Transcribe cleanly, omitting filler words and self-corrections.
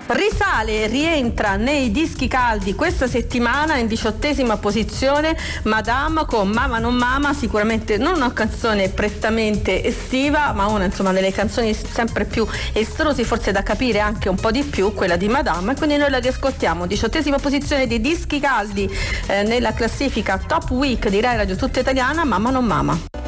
Risale, rientra nei dischi caldi questa settimana in 18ª posizione Madame con Mama non Mama, sicuramente non una canzone prettamente estiva, ma una insomma delle canzoni sempre più estrusi, forse da capire anche un po' di più, quella di Madame, e quindi noi la riascoltiamo. 18ª posizione dei dischi caldi nella classifica Top Week di Rai Radio Tutta Italiana, Mama non Mama.